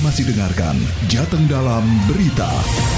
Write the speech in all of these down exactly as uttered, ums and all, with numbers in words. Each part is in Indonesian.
masih dengarkan Jateng Dalam Berita.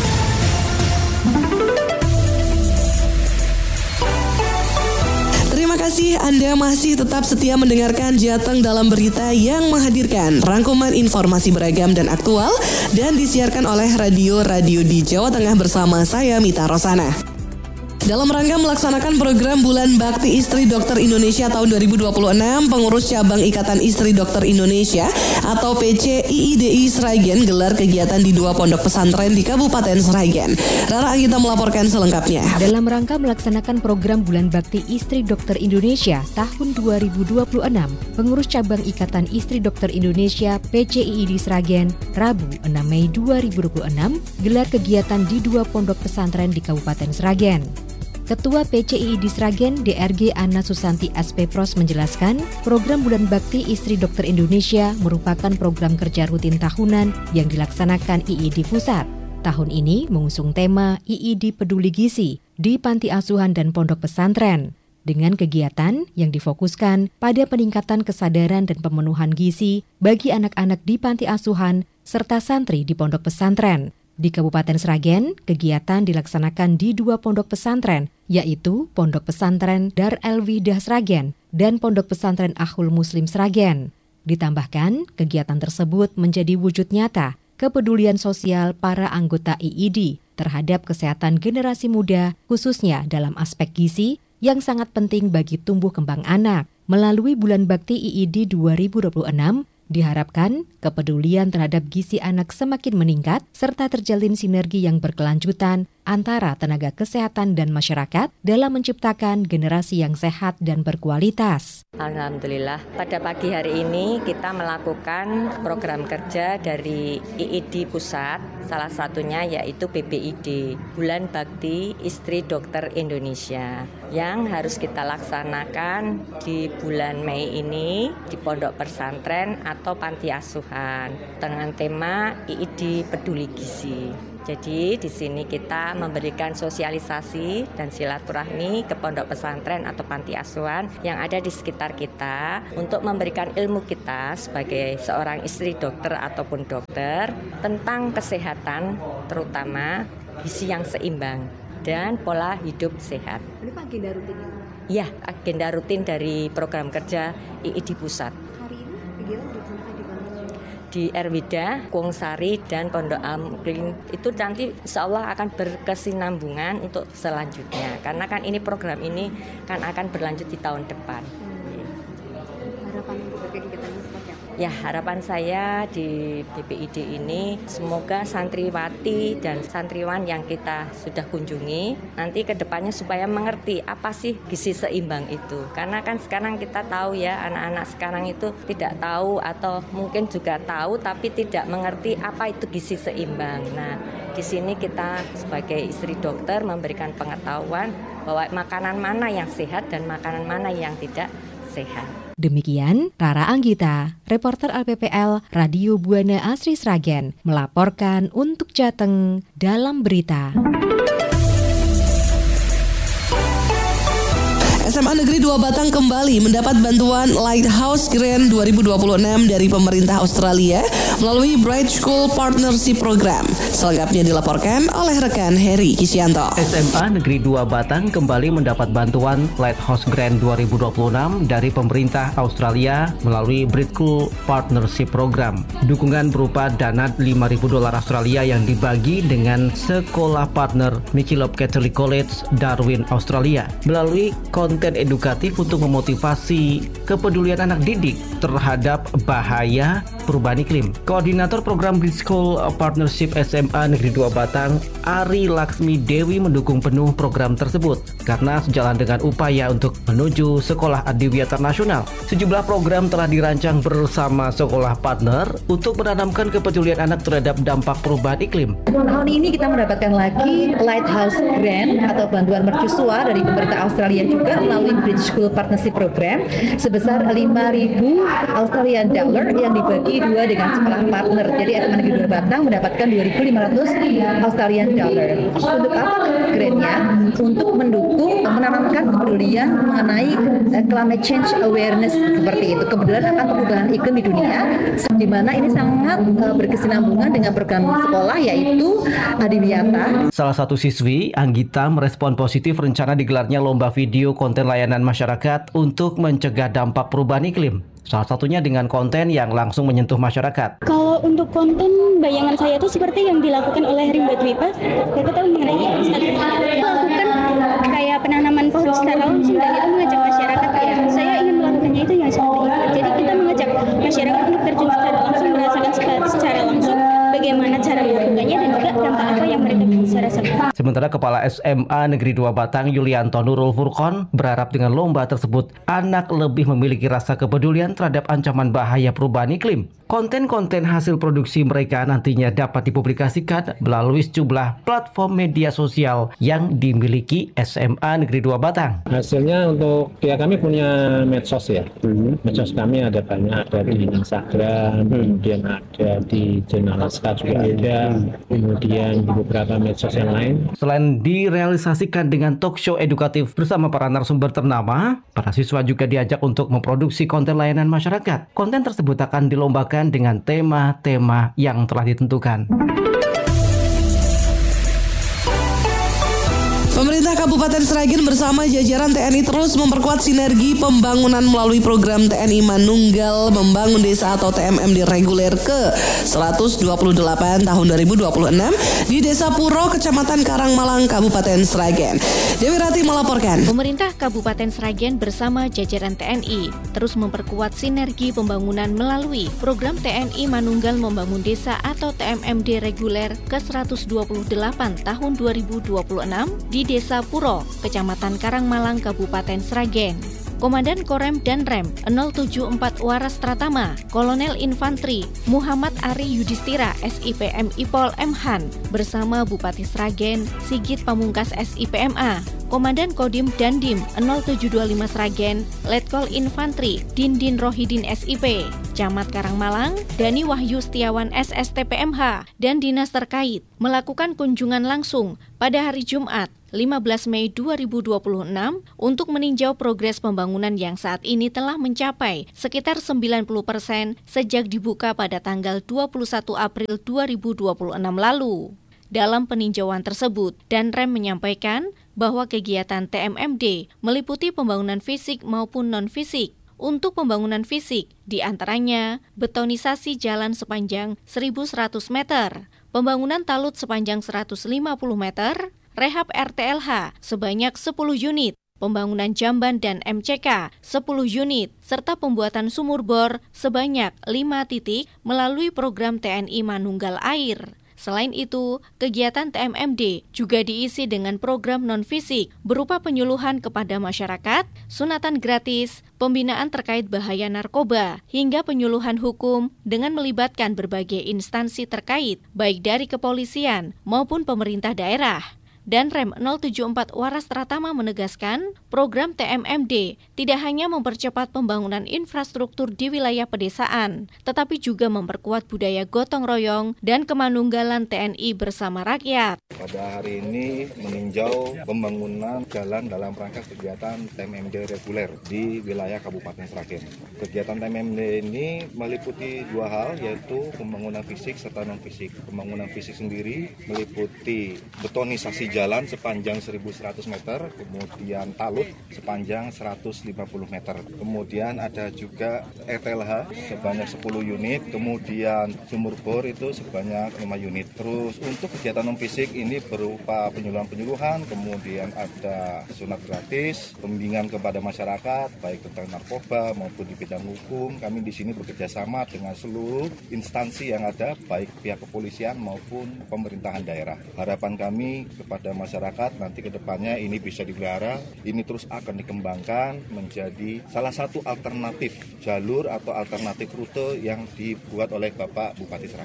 Terima kasih Anda masih tetap setia mendengarkan Jateng Dalam Berita yang menghadirkan rangkuman informasi beragam dan aktual dan disiarkan oleh radio-radio di Jawa Tengah bersama saya Mita Rosana. Dalam rangka melaksanakan program Bulan Bakti Istri Dokter Indonesia tahun dua ribu dua puluh enam, pengurus cabang Ikatan Istri Dokter Indonesia atau P C I I D I Sragen gelar kegiatan di dua pondok pesantren di Kabupaten Sragen. Rara Anggita melaporkan selengkapnya. Dalam rangka melaksanakan program Bulan Bakti Istri Dokter Indonesia tahun dua ribu dua puluh enam, pengurus cabang Ikatan Istri Dokter Indonesia P C I I D I Sragen, Rabu enam Mei dua ribu dua puluh enam, gelar kegiatan di dua pondok pesantren di Kabupaten Sragen. Ketua P C I I D I Sragen D R G Ana Susanti S P Pros menjelaskan, program Bulan Bakti Istri Dokter Indonesia merupakan program kerja rutin tahunan yang dilaksanakan I I D I Pusat. Tahun ini mengusung tema I I D Peduli Gizi di panti asuhan dan pondok pesantren, dengan kegiatan yang difokuskan pada peningkatan kesadaran dan pemenuhan gizi bagi anak-anak di panti asuhan serta santri di pondok pesantren. Di Kabupaten Sragen, kegiatan dilaksanakan di dua pondok pesantren, yaitu Pondok Pesantren Dar El-Widah Sragen dan Pondok Pesantren Akhul Muslim Sragen. Ditambahkan, kegiatan tersebut menjadi wujud nyata kepedulian sosial para anggota I I D I terhadap kesehatan generasi muda, khususnya dalam aspek gizi yang sangat penting bagi tumbuh kembang anak. Melalui Bulan Bakti I I D I dua ribu dua puluh enam, diharapkan kepedulian terhadap gizi anak semakin meningkat serta terjalin sinergi yang berkelanjutan antara tenaga kesehatan dan masyarakat dalam menciptakan generasi yang sehat dan berkualitas. Alhamdulillah, pada pagi hari ini kita melakukan program kerja dari I I D I Pusat, salah satunya yaitu B B I D, Bulan Bakti Istri Dokter Indonesia, yang harus kita laksanakan di bulan Mei ini di pondok pesantren atau panti asuhan dengan tema I I D Peduli Gizi. Jadi di sini kita memberikan sosialisasi dan silaturahmi ke pondok pesantren atau panti asuhan yang ada di sekitar kita untuk memberikan ilmu kita sebagai seorang istri dokter ataupun dokter tentang kesehatan, terutama gizi yang seimbang dan pola hidup sehat. Ini agenda rutin ya? Iya, agenda rutin dari program kerja I I D I Pusat. Hari ini kegiatan dilaksanakan di mana? Di Erwida, Kuongsari, dan Pondok Amklin itu nanti insya Allah akan berkesinambungan untuk selanjutnya. Karena kan ini program ini kan akan berlanjut di tahun depan. Hmm. Harapan untuk kegiatan ini seperti apa? Ya, harapan saya di B B I D ini semoga santriwati dan santriwan yang kita sudah kunjungi nanti ke depannya supaya mengerti apa sih gizi seimbang itu. Karena kan sekarang kita tahu ya, anak-anak sekarang itu tidak tahu atau mungkin juga tahu tapi tidak mengerti apa itu gizi seimbang. Nah, di sini kita sebagai istri dokter memberikan pengetahuan bahwa makanan mana yang sehat dan makanan mana yang tidak sehat. Demikian Rara Anggita, reporter L P P L Radio Buana Asri Sragen, melaporkan untuk Jateng Dalam Berita. S M A Negeri dua Batang kembali mendapat bantuan Lighthouse Grant dua ribu dua puluh enam dari pemerintah Australia melalui Bright School Partnership Program. Selengkapnya dilaporkan oleh rekan Heri Kisyanto. S M A Negeri dua Batang kembali mendapat bantuan Lighthouse Grant dua ribu dua puluh enam dari pemerintah Australia melalui Bright School Partnership Program. Dukungan berupa dana lima ribu dolar Australia yang dibagi dengan sekolah partner Michilop Catholic College, Darwin, Australia melalui konten edukatif untuk memotivasi kepedulian anak didik terhadap bahaya perubahan iklim. Koordinator program Bright School Partnership S M A Negeri dua Batang, Ari Laksmi Dewi, mendukung penuh program tersebut karena sejalan dengan upaya untuk menuju sekolah adiwiyata nasional. Sejumlah program telah dirancang bersama sekolah partner untuk menanamkan kepedulian anak terhadap dampak perubahan iklim. Tahun ini kita mendapatkan lagi Lighthouse Grant atau bantuan mercusuar dari pemerintah Australia juga melalui Bridge School Partnership Program sebesar lima ribu Australian dollar yang dibagi dua dengan sekolah partner. Jadi S M A Negeri dua Batang mendapatkan dua ribu lima ratus Australian dollar. Untuk apa grantnya? Untuk mendukung menanamkan kepedulian mengenai uh, climate change awareness seperti itu. Kepedulian akan perubahan iklim di dunia, di mana ini sangat uh, berkesinambungan dengan program sekolah yaitu Adiwiyata. Salah satu siswi, Anggita, merespon positif rencana digelarnya lomba video konten layanan masyarakat untuk mencegah dampak perubahan iklim. Salah satunya dengan konten yang langsung menyentuh masyarakat. Kalau untuk konten, bayangan saya itu seperti yang dilakukan oleh Rimba Dwipa. Kita tahu mengenai melakukan kayak penanaman pohon secara langsung dan itu mengajak masyarakat. Ya, saya ingin melakukannya itu yang seperti itu. Jadi kita mengajak masyarakat untuk terjun secara langsung, merasakan secara langsung bagaimana cara melakukannya dan juga dampak apa yang mereka bisa rasakan. Sementara Kepala S M A Negeri dua Batang Yulianto Nurul Furqon berharap dengan lomba tersebut anak lebih memiliki rasa kepedulian terhadap ancaman bahaya perubahan iklim. Konten-konten hasil produksi mereka nantinya dapat dipublikasikan melalui sejumlah platform media sosial yang dimiliki S M A Negeri dua Batang. Hasilnya untuk ya kami punya medsos ya. Hmm. Medsos kami ada banyak, ada di Instagram, hmm. kemudian ada di channel Laska juga ada, kemudian di beberapa medsos yang lain. Selain direalisasikan dengan talk show edukatif bersama para narasumber ternama, para siswa juga diajak untuk memproduksi konten layanan masyarakat. Konten tersebut akan dilombakan dengan tema-tema yang telah ditentukan. Pemerintah Kabupaten Sragen bersama jajaran T N I terus memperkuat sinergi pembangunan melalui program T N I Manunggal Membangun Desa atau T M M D reguler ke seratus dua puluh delapan tahun dua ribu dua puluh enam di Desa Puro, Kecamatan Karangmalang, Kabupaten Sragen. Dewi Rati melaporkan. Pemerintah Kabupaten Sragen bersama jajaran T N I terus memperkuat sinergi pembangunan melalui program T N I Manunggal Membangun Desa atau T M M D reguler ke seratus dua puluh delapan tahun dua ribu dua puluh enam di Desa Puro, Kecamatan Karangmalang, Kabupaten Sragen. Komandan Korem dan Rem nol tujuh empat Waras Pratama, Kolonel Infantri Muhammad Ari Yudhistira S I P M Ipol M Han bersama Bupati Sragen Sigit Pamungkas S I P M A, Komandan Kodim Dandim nol tujuh dua lima Sragen, Letkol Infantri Dindin Rohidin S I P, Camat Karangmalang, Dani Wahyu Setiawan S S T P M H, dan dinas terkait melakukan kunjungan langsung pada hari Jumat lima belas Mei dua ribu dua puluh enam untuk meninjau progres pembangunan yang saat ini telah mencapai sekitar sembilan puluh persen sejak dibuka pada tanggal dua puluh satu April dua ribu dua puluh enam lalu. Dalam peninjauan tersebut, Danrem menyampaikan bahwa kegiatan T M M D meliputi pembangunan fisik maupun non-fisik. Untuk pembangunan fisik, diantaranya betonisasi jalan sepanjang seribu seratus meter, pembangunan talut sepanjang seratus lima puluh meter, rehab R T L H sebanyak sepuluh unit, pembangunan jamban dan M C K sepuluh unit, serta pembuatan sumur bor sebanyak lima titik melalui program T N I Manunggal Air. Selain itu, kegiatan T M M D juga diisi dengan program non-fisik berupa penyuluhan kepada masyarakat, sunatan gratis, pembinaan terkait bahaya narkoba, hingga penyuluhan hukum dengan melibatkan berbagai instansi terkait, baik dari kepolisian maupun pemerintah daerah. Dan Rem nol tujuh empat Waras Pratama menegaskan, program T M M D tidak hanya mempercepat pembangunan infrastruktur di wilayah pedesaan, tetapi juga memperkuat budaya gotong royong dan kemanunggalan T N I bersama rakyat. Pada hari ini meninjau pembangunan jalan dalam rangka kegiatan T M M D reguler di wilayah Kabupaten Sragen. Kegiatan T M M D ini meliputi dua hal, yaitu pembangunan fisik serta non-fisik. Pembangunan fisik sendiri meliputi betonisasi jalan sepanjang seribu seratus meter, kemudian talut sepanjang seratus lima puluh meter. Kemudian ada juga R T L H sebanyak sepuluh unit, kemudian sumur bor itu sebanyak lima unit. Terus untuk kegiatan non-fisik ini berupa penyuluhan-penyuluhan, kemudian ada sunat gratis, pembimbingan kepada masyarakat baik tentang narkoba maupun di bidang hukum. Kami di sini bekerja sama dengan seluruh instansi yang ada, baik pihak kepolisian maupun pemerintahan daerah. Harapan kami kepada pada masyarakat nanti ke depannya ini bisa dipelihara, ini terus akan dikembangkan menjadi salah satu alternatif jalur atau alternatif rute yang dibuat oleh Bapak Bupati Sragen.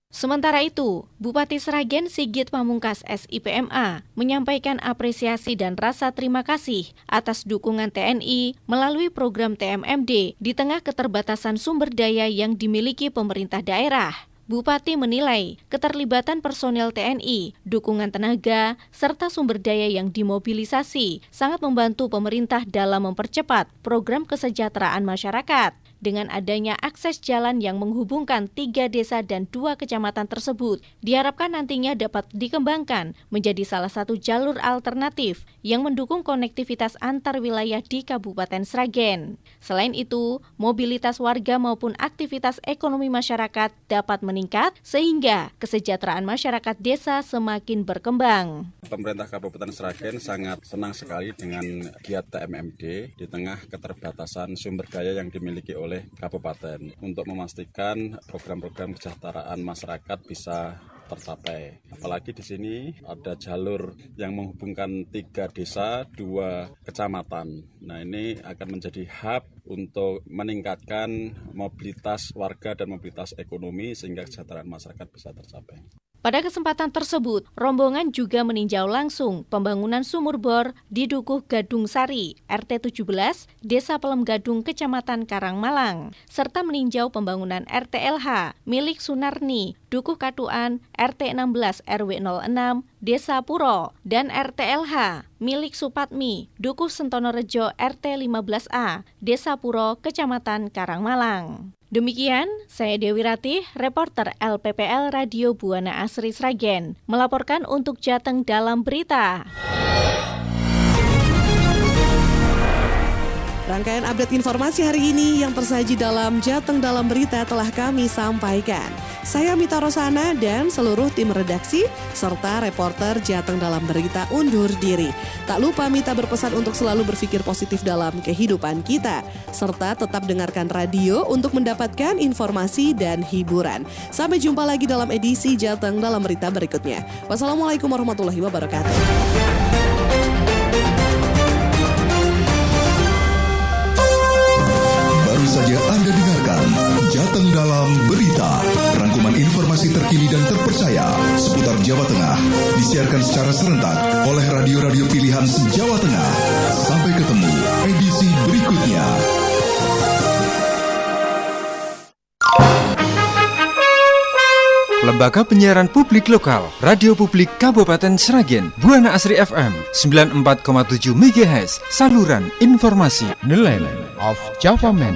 Sementara itu, Bupati Sragen Sigit Pamungkas S I P M A menyampaikan apresiasi dan rasa terima kasih atas dukungan T N I melalui program T M M D di tengah keterbatasan sumber daya yang dimiliki pemerintah daerah. Bupati menilai keterlibatan personel T N I, dukungan tenaga, serta sumber daya yang dimobilisasi sangat membantu pemerintah dalam mempercepat program kesejahteraan masyarakat. Dengan adanya akses jalan yang menghubungkan tiga desa dan dua kecamatan tersebut, diharapkan nantinya dapat dikembangkan menjadi salah satu jalur alternatif yang mendukung konektivitas antar wilayah di Kabupaten Sragen. Selain itu, mobilitas warga maupun aktivitas ekonomi masyarakat dapat meningkat sehingga kesejahteraan masyarakat desa semakin berkembang. Pemerintah Kabupaten Sragen sangat senang sekali dengan giat T M M D di tengah keterbatasan sumber daya yang dimiliki oleh oleh kabupaten untuk memastikan program-program kesejahteraan masyarakat bisa tercapai. Apalagi di sini ada jalur yang menghubungkan tiga desa, dua kecamatan. Nah, ini akan menjadi hub untuk meningkatkan mobilitas warga dan mobilitas ekonomi sehingga kesejahteraan masyarakat bisa tercapai. Pada kesempatan tersebut, rombongan juga meninjau langsung pembangunan sumur bor di Dukuh Gadung Sari, R T tujuh belas, Desa Pelem Gadung, Kecamatan Karangmalang, serta meninjau pembangunan R T L H milik Sunarni, Dukuh Katuan, R T enam belas R W nol enam, Desa Puro, dan R T L H milik Supatmi, Dukuh Sentonorejo, R T lima belas A, Desa Puro, Kecamatan Karangmalang. Demikian, saya Dewi Ratih, reporter L P P L Radio Buana Asri Sragen, melaporkan untuk Jateng Dalam Berita. Rangkaian update informasi hari ini yang tersaji dalam Jateng Dalam Berita telah kami sampaikan. Saya Mita Rosana dan seluruh tim redaksi serta reporter Jateng Dalam Berita undur diri. Tak lupa Mita berpesan untuk selalu berpikir positif dalam kehidupan kita, serta tetap dengarkan radio untuk mendapatkan informasi dan hiburan. Sampai jumpa lagi dalam edisi Jateng Dalam Berita berikutnya. Wassalamualaikum warahmatullahi wabarakatuh. Baru saja Anda dengarkan Jateng Dalam Berita. Rangkuman informasi terkini dan terpercaya seputar Jawa Tengah disiarkan secara serentak oleh radio-radio pilihan se-Jawa Tengah. Sampai ketemu edisi berikutnya. Lembaga Penyiaran Publik Lokal Radio Publik Kabupaten Sragen, Buana Asri F M sembilan puluh empat koma tujuh megahertz, saluran informasi Nelayan of Java Man.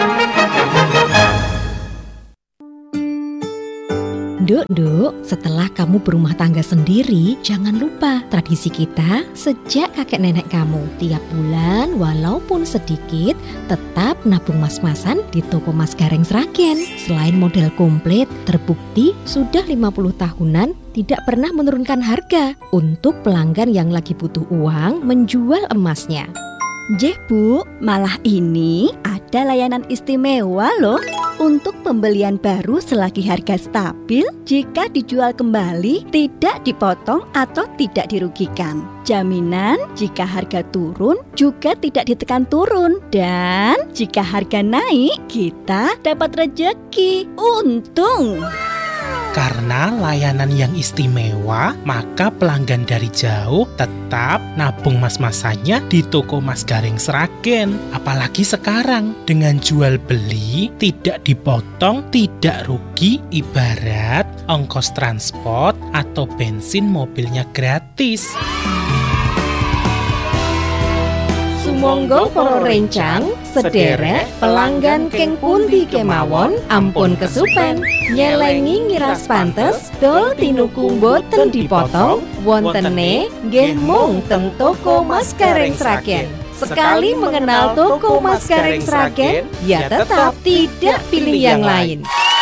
Duk, Duk, setelah kamu berumah tangga sendiri, jangan lupa tradisi kita sejak kakek nenek kamu. Tiap bulan, walaupun sedikit, tetap nabung mas-masan di toko Mas Gareng Sragen. Selain model komplit, terbukti sudah lima puluh tahunan tidak pernah menurunkan harga untuk pelanggan yang lagi butuh uang menjual emasnya. Jeh Bu, malah ini ada layanan istimewa loh. Untuk pembelian baru selagi harga stabil, jika dijual kembali tidak dipotong atau tidak dirugikan. Jaminan jika harga turun juga tidak ditekan turun. Dan jika harga naik, kita dapat rejeki. Untung! Karena layanan yang istimewa, maka pelanggan dari jauh tetap nabung mas-masannya di toko Mas Gareng Sragen. Apalagi sekarang, dengan jual beli tidak dipotong, tidak rugi, ibarat ongkos transport atau bensin mobilnya gratis. Sumangga para rencang, sederek pelanggan keng pundi kemawon, ampun kesupen, nyelengi ngiras pantes, dol tinuku boten dipotong, wontene nggih mung teng toko Mas Gareng Sragen. Sekali mengenal toko Mas Gareng Sragen, ya tetap tidak pilih yang lain.